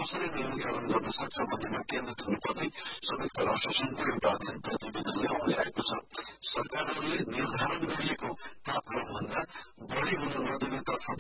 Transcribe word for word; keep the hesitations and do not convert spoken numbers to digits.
कसरी न्यूनीकरण गर्न सक्छ भन्नेमा केन्द्रित हुनुपर्ने संयुक्त राष्ट्र संघको एउटा अध्ययन प्रतिवेदनले औल्याएको छ। सरकारहरूले निर्धारण गरिएको तापक्रमभन्दा बढ़ी हुन नदिनेतर्फ